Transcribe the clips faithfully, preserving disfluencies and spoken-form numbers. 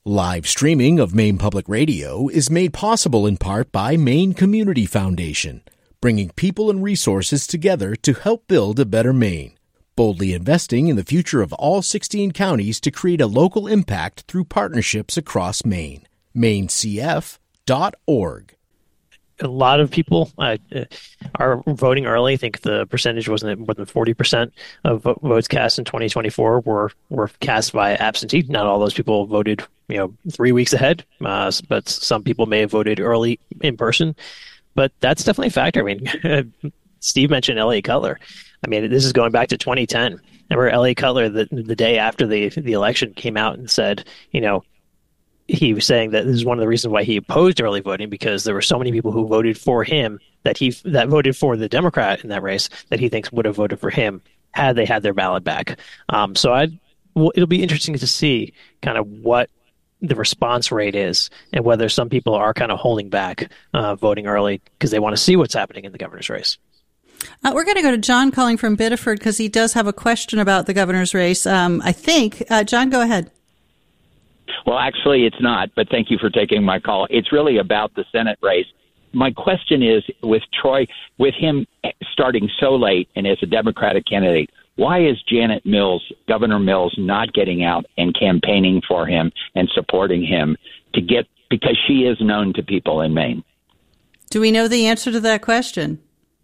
Live streaming of Maine Public Radio is made possible in part by Maine Community Foundation, bringing people and resources together to help build a better Maine, boldly investing in the future of all sixteen counties to create a local impact through partnerships across Maine. maine c f dot org. A lot of people uh, are voting early. I think the percentage wasn't more than forty percent of votes cast in twenty twenty-four were, were cast by absentee. Not all those people voted, you know, three weeks ahead, uh, but some people may have voted early in person. But that's definitely a factor. I mean, Steve mentioned L A Cutler. I mean, this is going back to twenty ten. Remember L A Cutler, the, the day after the, the election, came out and said, you know, he was saying that this is one of the reasons why he opposed early voting, because there were so many people who voted for him that he that voted for the Democrat in that race that he thinks would have voted for him had they had their ballot back. Um, so I, well, it'll be interesting to see kind of what the response rate is and whether some people are kind of holding back uh, voting early because they want to see what's happening in the governor's race. Uh, we're going to go to John calling from Biddeford because he does have a question about the governor's race. Um, I think, uh, John, go ahead. Well, actually, it's not, but thank you for taking my call. It's really about the Senate race. My question is, with Troy, with him starting so late and as a Democratic candidate, why is Janet Mills, Governor Mills, not getting out and campaigning for him and supporting him to get, because she is known to people in Maine? Do we know the answer to that question?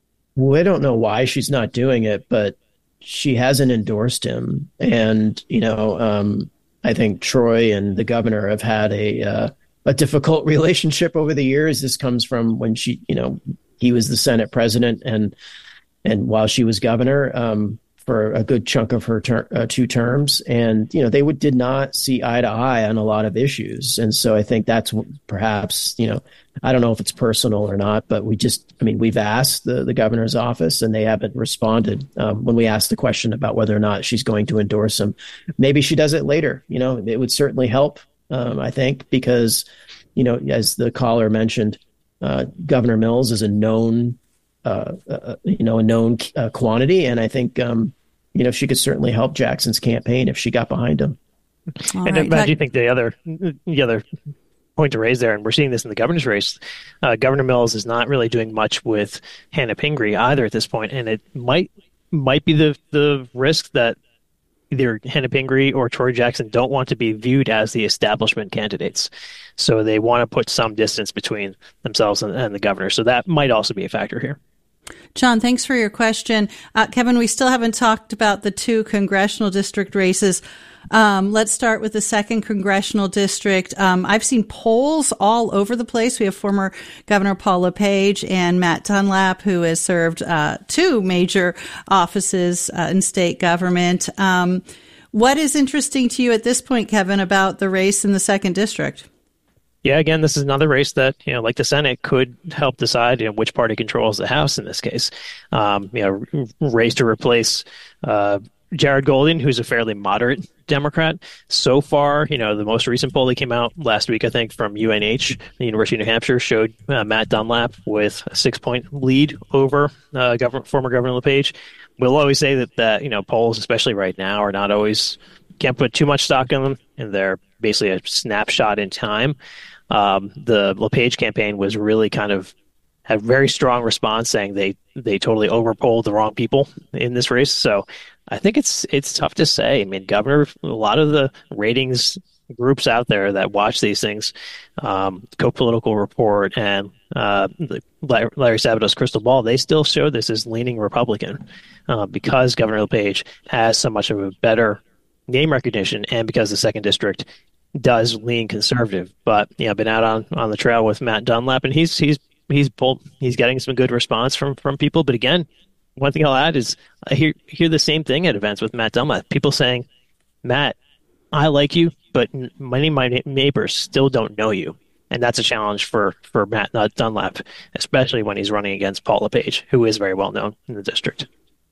We don't know why she's not doing it, but she hasn't endorsed him. And, you know, um, I think Troy and the governor have had a uh, a difficult relationship over the years. This comes from when she, you know, he was the Senate president, and and while she was governor um, for a good chunk of her ter- uh, two terms, and you know they would did not see eye to eye on a lot of issues, and so I think that's perhaps, you know, I don't know if it's personal or not, but we just, I mean, we've asked the, the governor's office and they haven't responded um, when we asked the question about whether or not she's going to endorse him. Maybe she does it later. You know, it would certainly help, um, I think, because, you know, as the caller mentioned, uh, Governor Mills is a known, uh, uh, you know, a known uh, quantity. And I think, um, you know, she could certainly help Jackson's campaign if she got behind him. All and right. I do think the other, the other, point to raise there, and we're seeing this in the governor's race. Uh, Governor Mills is not really doing much with Hannah Pingree either at this point, and it might might be the the risk that either Hannah Pingree or Troy Jackson don't want to be viewed as the establishment candidates, so they want to put some distance between themselves and, and the governor. So that might also be a factor here. John, thanks for your question. Uh, Kevin, we still haven't talked about the two congressional district races. Um, let's start with the second congressional district. Um, I've seen polls all over the place. We have former Governor Paul LePage and Matt Dunlap, who has served uh, two major offices uh, in state government. Um, what is interesting to you at this point, Kevin, about the race in the second district? Yeah, again, this is another race that, you know, like the Senate, could help decide, you know, which party controls the House in this case. Um, you know, race to replace uh, Jared Golden, who's a fairly moderate Democrat. So far, you know, the most recent poll that came out last week, I think, from U N H, the University of New Hampshire, showed uh, Matt Dunlap with a six-point lead over uh, governor, former Governor LePage. We'll always say that, that, you know, polls, especially right now, are not always, can't put too much stock in them, and they're basically a snapshot in time. Um, the LePage campaign was really kind of had a very strong response, saying they they totally overpolled the wrong people in this race. So I think it's it's tough to say. I mean, Governor, a lot of the ratings groups out there that watch these things, um, Co-Political Report and uh, the Larry Sabatos Crystal Ball, they still show this as leaning Republican uh, because Governor LePage has so much of a better name recognition, and because the second district does lean conservative. But yeah, I've been out on, on the trail with Matt Dunlap, and he's he's he's pulled, he's getting some good response from from people. But again, one thing I'll add is I hear hear the same thing at events with Matt Dunlap. People saying, Matt, I like you, but many of my neighbors still don't know you. And that's a challenge for, for Matt Dunlap, especially when he's running against Paul LePage, who is very well known in the district.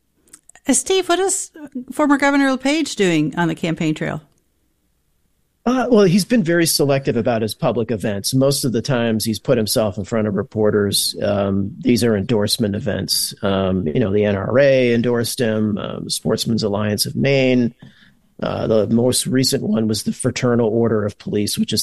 Uh, Steve, what is former Governor LePage doing on the campaign trail? Uh, well, he's been very selective about his public events. Most of the times he's put himself in front of reporters. Um, these are endorsement events. Um, you know, the N R A endorsed him, um, Sportsmen's Alliance of Maine. Uh, the most recent one was the Fraternal Order of Police, which is